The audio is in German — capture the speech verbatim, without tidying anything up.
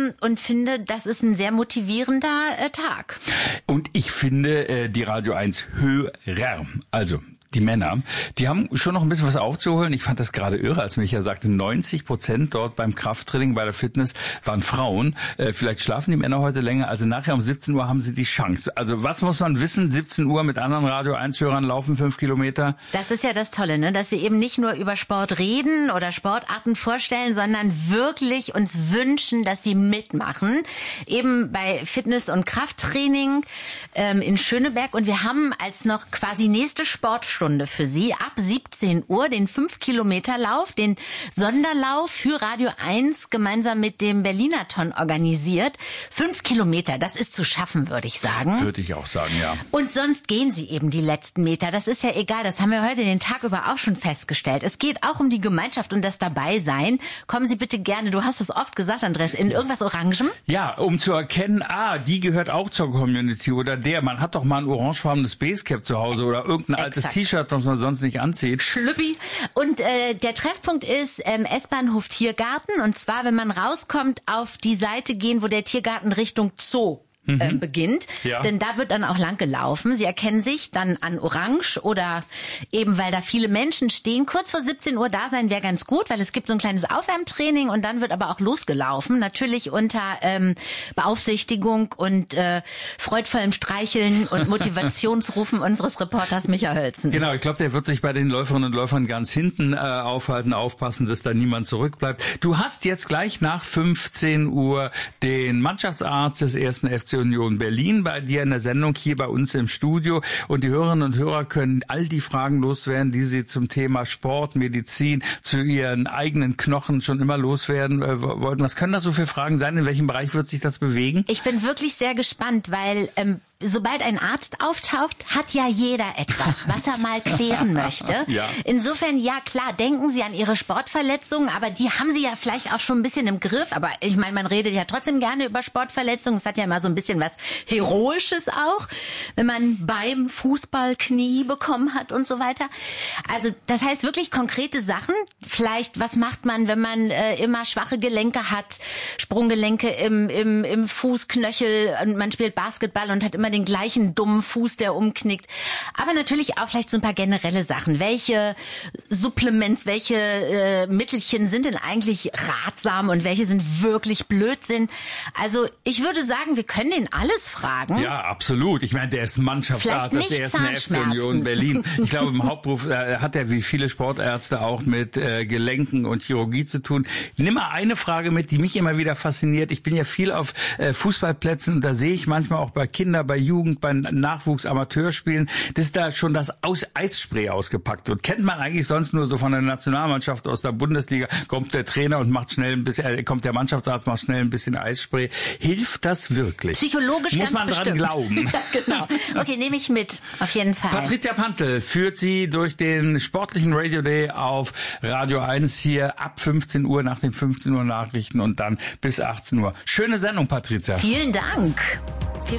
ähm, und finde, das ist ein sehr motivierender äh, Tag. Und ich finde, äh, die Radio eins Hörer, also die Männer, die haben schon noch ein bisschen was aufzuholen. Ich fand das gerade irre, als Micha sagte, neunzig Prozent dort beim Krafttraining, bei der Fitness waren Frauen. Äh, vielleicht schlafen die Männer heute länger. Also nachher um siebzehn Uhr haben sie die Chance. Also was muss man wissen? siebzehn Uhr mit anderen Radio eins Hörern laufen fünf Kilometer. Das ist ja das Tolle, ne? Dass wir eben nicht nur über Sport reden oder Sportarten vorstellen, sondern wirklich uns wünschen, dass sie mitmachen. Eben bei Fitness- und Krafttraining ähm, in Schöneberg. Und wir haben als noch quasi nächste Sportstunde für Sie ab siebzehn Uhr den fünf Kilometer Lauf, den Sonderlauf für Radio eins gemeinsam mit dem Berliner-Ton organisiert. Fünf Kilometer, das ist zu schaffen, würde ich sagen. Würde ich auch sagen, ja. Und sonst gehen Sie eben die letzten Meter. Das ist ja egal, das haben wir heute den Tag über auch schon festgestellt. Es geht auch um die Gemeinschaft und das Dabeisein. Kommen Sie bitte gerne, du hast es oft gesagt, Andres, in irgendwas Orangem? Ja, um zu erkennen, ah, die gehört auch zur Community oder der. Man hat doch mal ein orangefarbenes Basecap zu Hause oder irgendein altes Exakt. T-Shirt, was man sonst nicht anzieht. Schlüppi. Und äh, der Treffpunkt ist ähm, S-Bahnhof Tiergarten. Und zwar, wenn man rauskommt, auf die Seite gehen, wo der Tiergarten Richtung Zoo Mhm. äh, beginnt. Ja. Denn da wird dann auch lang gelaufen. Sie erkennen sich dann an Orange oder eben, weil da viele Menschen stehen. Kurz vor siebzehn Uhr da sein wäre ganz gut, weil es gibt so ein kleines Aufwärmtraining und dann wird aber auch losgelaufen. Natürlich unter ähm, Beaufsichtigung und äh, freudvollem Streicheln und Motivationsrufen unseres Reporters Micha Hölzen. Genau, ich glaube, der wird sich bei den Läuferinnen und Läufern ganz hinten äh, aufhalten, aufpassen, dass da niemand zurückbleibt. Du hast jetzt gleich nach fünfzehn Uhr den Mannschaftsarzt des ersten F C Union Berlin bei dir in der Sendung hier bei uns im Studio. Und die Hörerinnen und Hörer können all die Fragen loswerden, die sie zum Thema Sport, Medizin, zu ihren eigenen Knochen schon immer loswerden äh, wollten. Was können das so für Fragen sein? In welchem Bereich wird sich das bewegen? Ich bin wirklich sehr gespannt, weil ähm, sobald ein Arzt auftaucht, hat ja jeder etwas, was er mal klären möchte. Ja. Insofern, ja klar, denken Sie an Ihre Sportverletzungen, aber die haben Sie ja vielleicht auch schon ein bisschen im Griff. Aber ich meine, man redet ja trotzdem gerne über Sportverletzungen. Es hat ja immer so ein bisschen was Heroisches auch, wenn man beim Fußball Knie bekommen hat und so weiter. Also das heißt wirklich konkrete Sachen. Vielleicht, was macht man, wenn man äh, immer schwache Gelenke hat, Sprunggelenke im, im, im Fußknöchel und man spielt Basketball und hat immer den gleichen dummen Fuß, der umknickt. Aber natürlich auch vielleicht so ein paar generelle Sachen. Welche Supplements, welche äh, Mittelchen sind denn eigentlich ratsam und welche sind wirklich Blödsinn? Also ich würde sagen, wir können den alles fragen. Ja, absolut. Ich meine, der ist Mannschaftsarzt des ersten F C Union Berlin. Ich glaube, im Hauptberuf äh, hat er wie viele Sportärzte auch mit äh, Gelenken und Chirurgie zu tun. Nimm mal eine Frage mit, die mich immer wieder fasziniert. Ich bin ja viel auf äh, Fußballplätzen und da sehe ich manchmal auch bei Kindern, bei Jugend, bei Nachwuchs, Amateurspielen, dass da schon das aus Eisspray ausgepackt wird. Kennt man eigentlich sonst nur so von der Nationalmannschaft aus der Bundesliga, kommt der Trainer und macht schnell ein bisschen, äh, kommt der Mannschaftsarzt, macht schnell ein bisschen Eisspray. Hilft das wirklich? Psychologisch Muss ganz man dran bestimmt. glauben. Ja, genau. Okay, nehme ich mit, auf jeden Fall. Patricia Pantel führt Sie durch den sportlichen Radio Day auf Radio eins hier ab fünfzehn Uhr nach den fünfzehn Uhr Nachrichten und dann bis achtzehn Uhr. Schöne Sendung, Patricia. Vielen Dank.